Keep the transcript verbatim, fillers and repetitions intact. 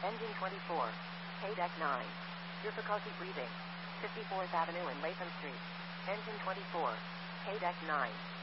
Engine twenty-four. K-Deck nine. Difficulty breathing. fifty-fourth Avenue and Latham Street. Engine twenty-four. K-Deck nine.